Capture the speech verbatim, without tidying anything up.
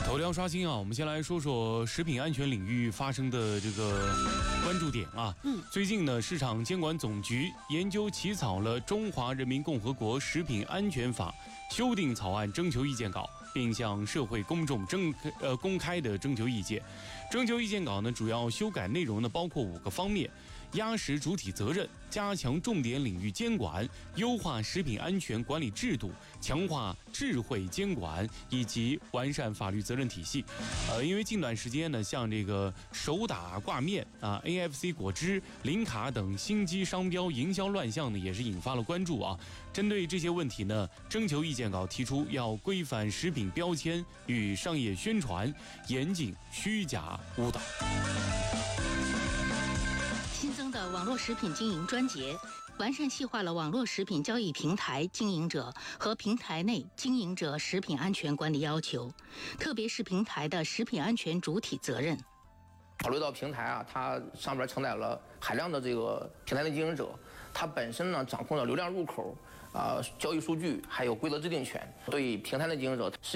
头条刷新啊，我们先来说说食品安全领域发生的这个关注点啊。嗯，最近呢，市场监管总局研究起草了《中华人民共和国食品安全法》修订草案征求意见稿，并向社会公众征呃公开的征求意见。征求意见稿呢，主要修改内容呢包括五个方面：压实主体责任，加强重点领域监管，优化食品安全管理制度，强化智慧监管，以及完善法律责任体系。呃，因为近段时间呢，像这个手打挂面啊、A F C 果汁、零卡等新机商标营销乱象呢，也是引发了关注啊。针对这些问题呢，征求意见稿提出要规范食品标签与商业宣传，严禁虚假误导。 新增的网络食品经营专节，完善细化了网络食品交易平台经营者和平台内经营者食品安全管理要求，特别是平台的食品安全主体责任。 考虑到平台啊，它上面承载了海量的这个平台的经营者，它本身呢掌控了流量入口啊、呃、交易数据，还有规则制定权，对平台的经营者